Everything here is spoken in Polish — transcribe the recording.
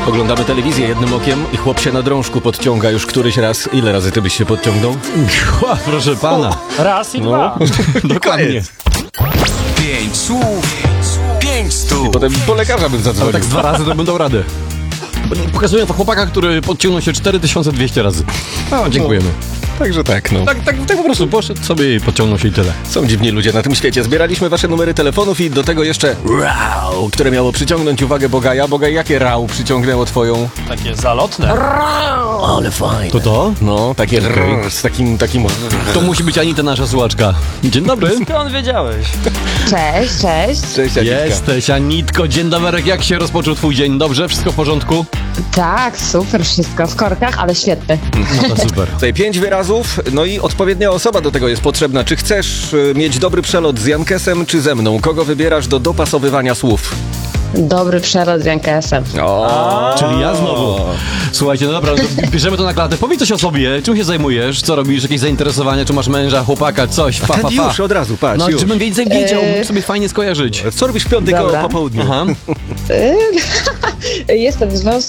Oglądamy telewizję jednym okiem i chłop się na drążku podciąga już któryś raz. Ile razy ty byś się podciągnął? Proszę pana. Raz i dwa. Dokładnie. 5 słów, 5 stóp. Potem po lekarza bym zadzwonił. Tak z 2 razy to bym dał radę. Pokazuję to chłopaka, który podciągnął się 4200 razy. No, dziękujemy. Także tak, no. Tak po prostu poszedł sobie i podciągnął się i tyle. Są dziwni ludzie na tym świecie. Zbieraliśmy wasze numery telefonów i do tego jeszcze rau, które miało przyciągnąć uwagę Bogaja. Bogaj, jakie rau przyciągnęło twoją? Takie zalotne. Ale fajne. To? No, takie rrr, z takim... To musi być Anita, nasza słuchaczka. Dzień dobry. Skąd wiedziałeś? Cześć, cześć. Cześć, Anitka. Jesteś, Anitko. Dzień dobry. Jak się rozpoczął twój dzień? Dobrze? Wszystko w porządku? Tak, super wszystko. W korkach, ale świetny. No to super. Tutaj 5 wyrazów, no i odpowiednia osoba do tego jest potrzebna. Czy chcesz mieć dobry przelot z Jankesem, czy ze mną? Kogo wybierasz do dopasowywania słów? Dobry przelot z Jankesem. Czyli ja znowu. Słuchajcie, no dobra, to bierzemy to na klatę. Powiedz coś o sobie. Czym się zajmujesz? Co robisz? Jakieś zainteresowania? Czy masz męża, chłopaka, coś? Fa, fa, fa. Już, od razu, patrz, No, już. żebym więcej wiedział, mógł sobie fajnie skojarzyć. Co robisz w piątek Dobra. po południu? Aha. Jestem w związku